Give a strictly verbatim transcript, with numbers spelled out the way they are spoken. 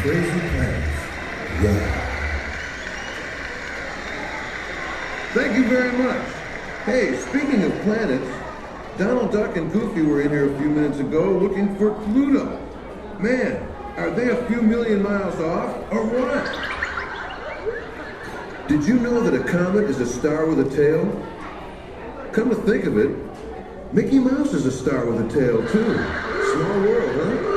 crazy planets. Yeah. Thank you very much. Hey, speaking of planets, Donald Duck and Goofy were in here a few minutes ago looking for Pluto. Man, are they a few million miles off, or what? Did you know that a comet is a star with a tail? Come to think of it, Mickey Mouse is a star with a tail, too. Small world, huh?